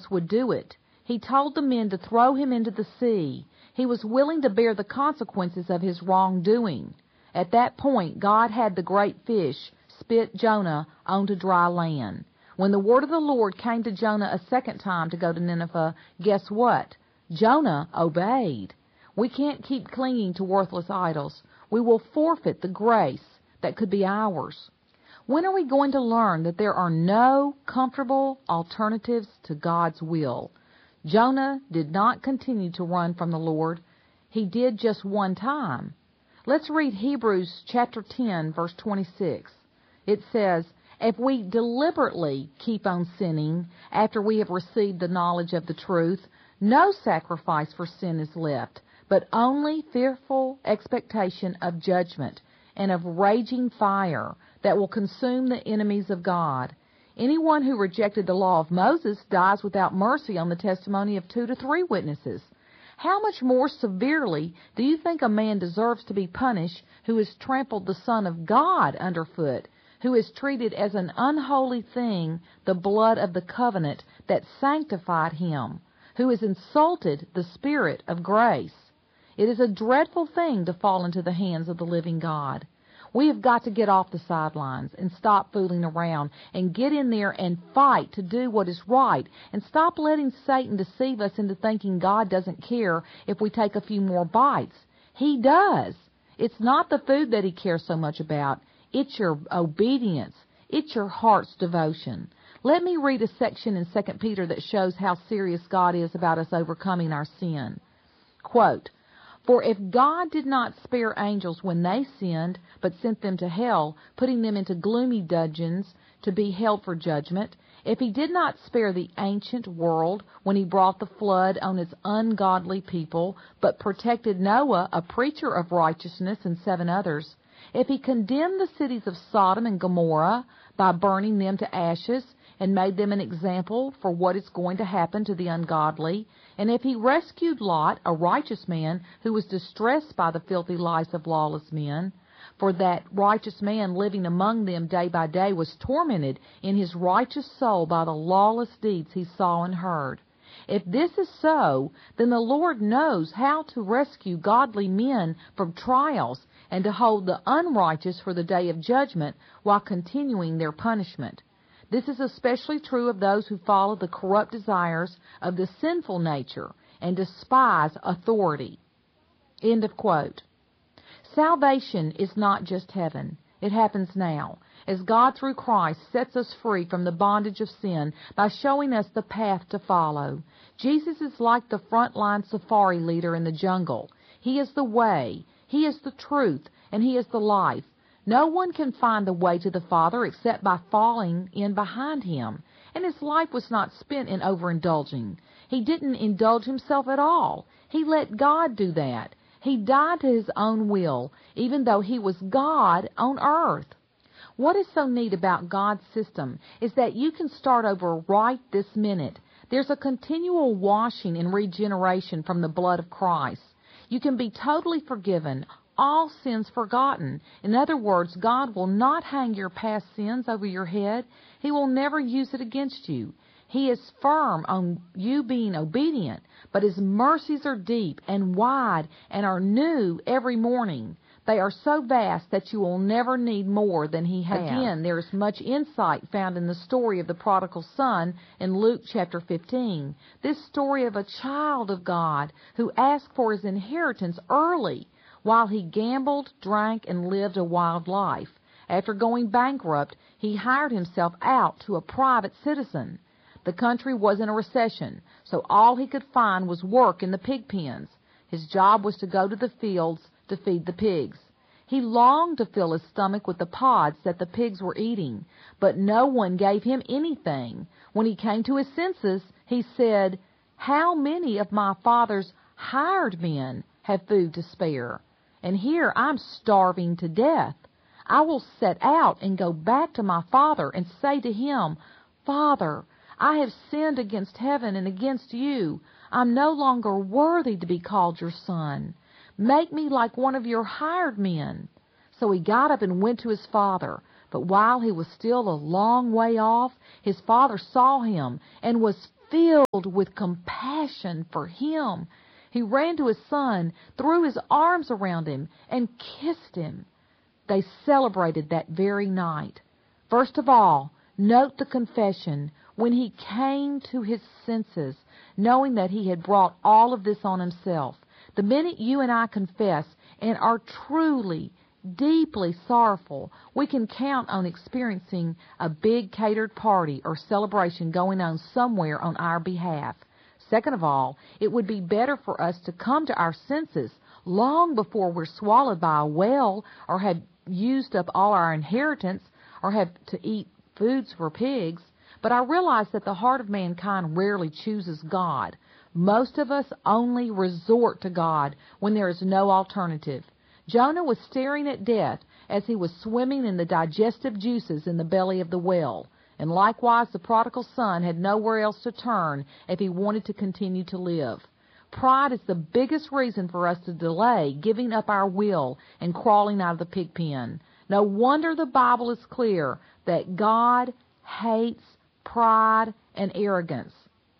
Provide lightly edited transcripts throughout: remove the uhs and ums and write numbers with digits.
else would do it. He told the men to throw him into the sea. He was willing to bear the consequences of his wrongdoing. At that point, God had the great fish spit Jonah onto dry land. When the word of the Lord came to Jonah a second time to go to Nineveh, guess what? Jonah obeyed. We can't keep clinging to worthless idols. We will forfeit the grace that could be ours. When are we going to learn that there are no comfortable alternatives to God's will? Jonah did not continue to run from the Lord. He did just one time. Let's read Hebrews chapter 10, verse 26. It says, "If we deliberately keep on sinning after we have received the knowledge of the truth, no sacrifice for sin is left, but only fearful expectation of judgment and of raging fire that will consume the enemies of God. Anyone who rejected the law of Moses dies without mercy on the testimony of 2 to 3 witnesses. How much more severely do you think a man deserves to be punished who has trampled the Son of God underfoot, who has treated as an unholy thing the blood of the covenant that sanctified him, who has insulted the Spirit of grace? It is a dreadful thing to fall into the hands of the living God. We have got to get off the sidelines and stop fooling around and get in there and fight to do what is right, and stop letting Satan deceive us into thinking God doesn't care if we take a few more bites. He does. It's not the food that he cares so much about. It's your obedience. It's your heart's devotion. Let me read a section in 2 Peter that shows how serious God is about us overcoming our sin. Quote, "For if God did not spare angels when they sinned, but sent them to hell, putting them into gloomy dungeons to be held for judgment, if he did not spare the ancient world when he brought the flood on its ungodly people, but protected Noah, a preacher of righteousness, and 7 others, if he condemned the cities of Sodom and Gomorrah by burning them to ashes, and made them an example for what is going to happen to the ungodly, and if he rescued Lot, a righteous man who was distressed by the filthy lives of lawless men, for that righteous man living among them day by day was tormented in his righteous soul by the lawless deeds he saw and heard. If this is so, then the Lord knows how to rescue godly men from trials and to hold the unrighteous for the day of judgment while continuing their punishment. This is especially true of those who follow the corrupt desires of the sinful nature and despise authority." End of quote. Salvation is not just heaven. It happens now, as God through Christ sets us free from the bondage of sin by showing us the path to follow. Jesus is like the frontline safari leader in the jungle. He is the way, He is the truth, and He is the life. No one can find the way to the Father except by falling in behind Him. And His life was not spent in overindulging. He didn't indulge Himself at all. He let God do that. He died to His own will, even though He was God on earth. What is so neat about God's system is that you can start over right this minute. There's a continual washing and regeneration from the blood of Christ. You can be totally forgiven, all sins forgotten. In other words, God will not hang your past sins over your head. He will never use it against you. He is firm on you being obedient, but His mercies are deep and wide and are new every morning. They are so vast that you will never need more than He has. Again, there is much insight found in the story of the prodigal son in Luke chapter 15. This story of a child of God who asked for his inheritance early, while he gambled, drank, and lived a wild life. After going bankrupt, he hired himself out to a private citizen. The country was in a recession, so all he could find was work in the pig pens. His job was to go to the fields to feed the pigs. He longed to fill his stomach with the pods that the pigs were eating, but no one gave him anything. When he came to his senses, he said, "How many of my father's hired men have food to spare? And here I'm starving to death. I will set out and go back to my father and say to him, 'Father, I have sinned against heaven and against you. I'm no longer worthy to be called your son. Make me like one of your hired men.' So he got up and went to his father. But while he was still a long way off, his father saw him and was filled with compassion for him. He ran to his son, threw his arms around him, and kissed him. They celebrated that very night. First of all, note the confession when he came to his senses, knowing that he had brought all of this on himself. The minute you and I confess and are truly, deeply sorrowful, we can count on experiencing a big catered party or celebration going on somewhere on our behalf. Second of all, it would be better for us to come to our senses long before we're swallowed by a whale or have used up all our inheritance or have to eat foods for pigs. But I realize that the heart of mankind rarely chooses God. Most of us only resort to God when there is no alternative. Jonah was staring at death as he was swimming in the digestive juices in the belly of the whale. And likewise, the prodigal son had nowhere else to turn if he wanted to continue to live. Pride is the biggest reason for us to delay giving up our will and crawling out of the pig pen. No wonder the Bible is clear that God hates pride and arrogance.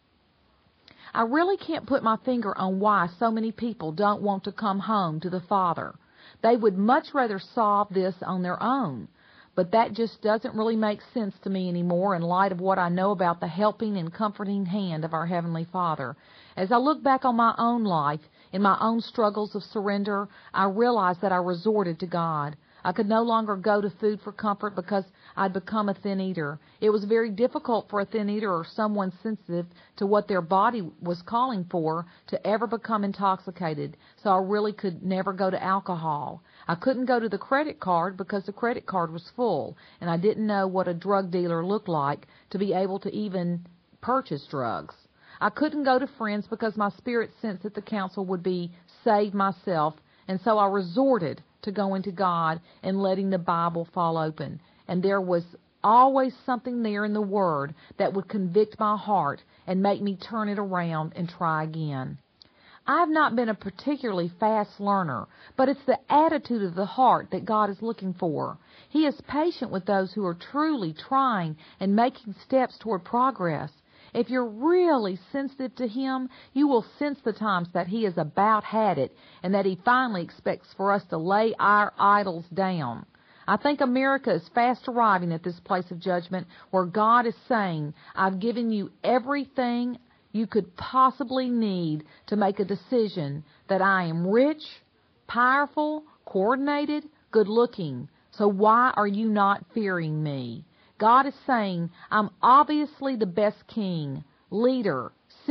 I really can't put my finger on why so many people don't want to come home to the Father. They would much rather solve this on their own. But that just doesn't really make sense to me anymore in light of what I know about the helping and comforting hand of our Heavenly Father. As I look back on my own life, in my own struggles of surrender, I realize that I resorted to God. I could no longer go to food for comfort because I'd become a thin eater. It was very difficult for a thin eater or someone sensitive to what their body was calling for to ever become intoxicated, so I really could never go to alcohol. I couldn't go to the credit card because the credit card was full, and I didn't know what a drug dealer looked like to be able to even purchase drugs. I couldn't go to friends because my spirit sensed that the counsel would be save myself, and so I resorted to going to God and letting the Bible fall open. And there was always something there in the Word that would convict my heart and make me turn it around and try again. I have not been a particularly fast learner, but it's the attitude of the heart that God is looking for. He is patient with those who are truly trying and making steps toward progress. If you're really sensitive to Him, you will sense the times that He is about had it and that He finally expects for us to lay our idols down. I think America is fast arriving at this place of judgment where God is saying, I've given you everything you could possibly need to make a decision that I am rich, powerful, coordinated, good-looking. So why are you not fearing me? God is saying, I'm obviously the best king, leader,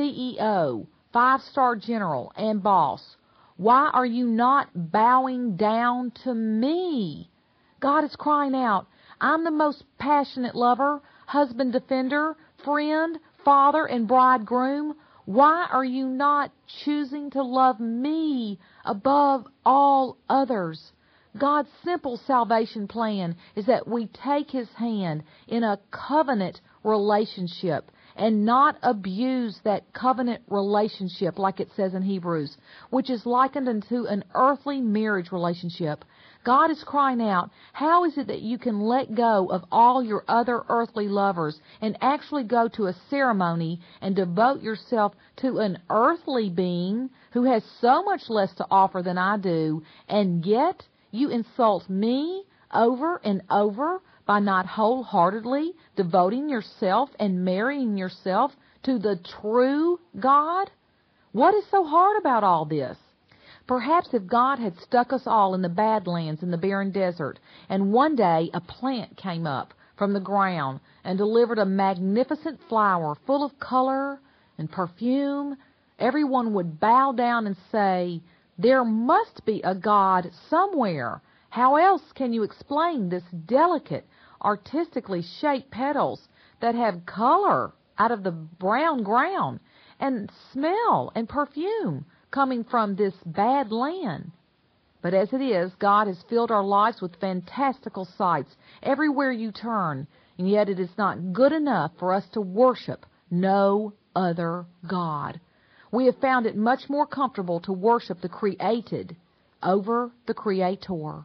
CEO, 5-star general, and boss. Why are you not bowing down to me? God is crying out, I'm the most passionate lover, husband defender, friend, father, and bridegroom. Why are you not choosing to love me above all others? God's simple salvation plan is that we take His hand in a covenant relationship and not abuse that covenant relationship like it says in Hebrews, which is likened unto an earthly marriage relationship. God is crying out, how is it that you can let go of all your other earthly lovers and actually go to a ceremony and devote yourself to an earthly being who has so much less to offer than I do, and yet you insult me over and over by not wholeheartedly devoting yourself and marrying yourself to the true God? What is so hard about all this? Perhaps if God had stuck us all in the Badlands in the barren desert, and one day a plant came up from the ground and delivered a magnificent flower full of color and perfume, everyone would bow down and say, there must be a God somewhere. How else can you explain this delicate, artistically shaped petals that have color out of the brown ground and smell and perfume coming from this bad land? But as it is, God has filled our lives with fantastical sights everywhere you turn, and yet it is not good enough for us to worship no other God. We have found it much more comfortable to worship the created over the Creator.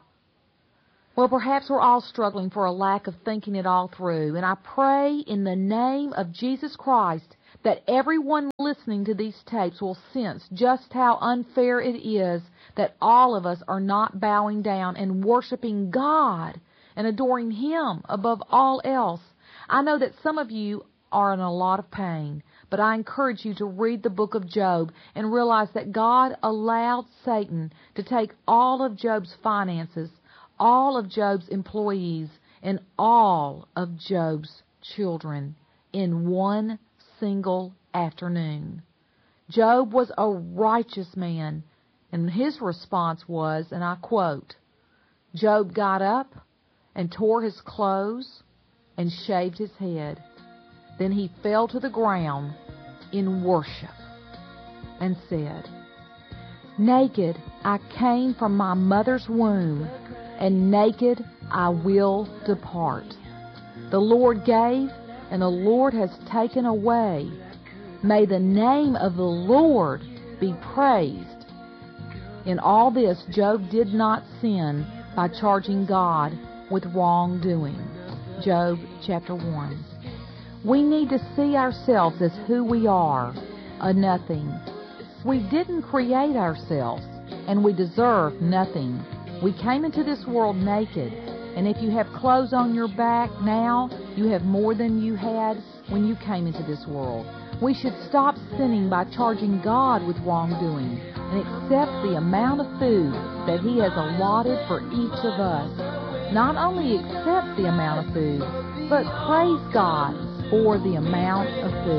Well, perhaps we're all struggling for a lack of thinking it all through, and I pray in the name of Jesus Christ that everyone listening to these tapes will sense just how unfair it is that all of us are not bowing down and worshiping God and adoring Him above all else. I know that some of you are in a lot of pain, but I encourage you to read the book of Job and realize that God allowed Satan to take all of Job's finances, all of Job's employees, and all of Job's children in one single afternoon. Job was a righteous man, and his response was, and I quote, Job got up and tore his clothes and shaved his head. Then he fell to the ground in worship and said, Naked I came from my mother's womb, and naked I will depart. The Lord gave, and the Lord has taken away. May the name of the Lord be praised. In all this, Job did not sin by charging God with wrongdoing. Job chapter 1. We need to see ourselves as who we are, a nothing. We didn't create ourselves, and we deserve nothing. We came into this world naked, and if you have clothes on your back now, you have more than you had when you came into this world. We should stop sinning by charging God with wrongdoing and accept the amount of food that He has allotted for each of us. Not only accept the amount of food, but praise God for the amount of food.